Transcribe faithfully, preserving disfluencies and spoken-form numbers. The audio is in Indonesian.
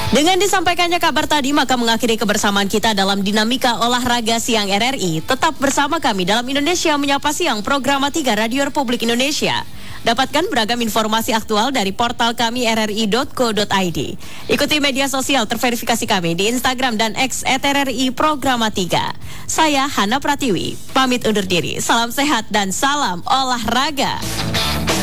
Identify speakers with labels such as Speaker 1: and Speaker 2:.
Speaker 1: Dengan disampaikannya kabar tadi, maka mengakhiri kebersamaan kita dalam Dinamika Olahraga Siang R R I. Tetap bersama kami dalam Indonesia Menyapa Siang, program tiga Radio Republik Indonesia. Dapatkan beragam informasi aktual dari portal kami r r i dot co dot i d. Ikuti media sosial terverifikasi kami di Instagram dan X at R R I Programa tiga. Saya Hana Pratiwi, pamit undur diri. Salam sehat dan salam olahraga.